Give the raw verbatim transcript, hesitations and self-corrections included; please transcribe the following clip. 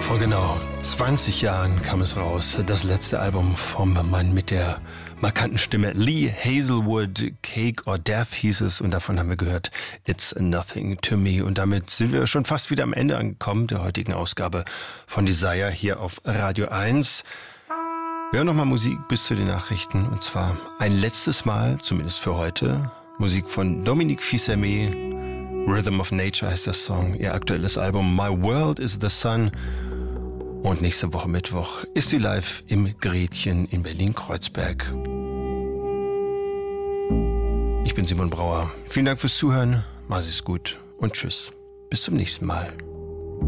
Vor genau zwanzig Jahren kam es raus, das letzte Album vom Mann mit der markanten Stimme Lee Hazelwood, Cake or Death hieß es, und davon haben wir gehört It's Nothing to Me. Und damit sind wir schon fast wieder am Ende angekommen der heutigen Ausgabe von Desire hier auf Radio eins. Wir hören nochmal Musik bis zu den Nachrichten, und zwar ein letztes Mal, zumindest für heute, Musik von Dominique Fils-Aimé. Rhythm of Nature heißt der Song, ihr aktuelles Album My World is the Sun. Und nächste Woche Mittwoch ist sie live im Gretchen in Berlin-Kreuzberg. Ich bin Simon Brauer. Vielen Dank fürs Zuhören, mach es gut und tschüss. Bis zum nächsten Mal.